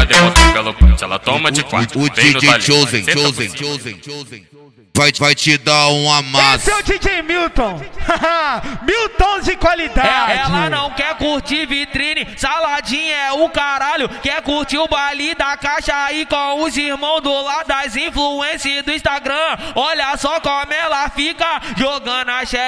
devolve pelo punch, ela toma de quatro. O DJ Chosen vai te dar um amasso. Esse é o DJ Milton. Milton de qualidade. Ela não quer curtir vitrine, saladinha é o caralho. Quer curtir o baile da caixa aí com os irmãos do lado das influências do Instagram. Olha só como ela fica jogando a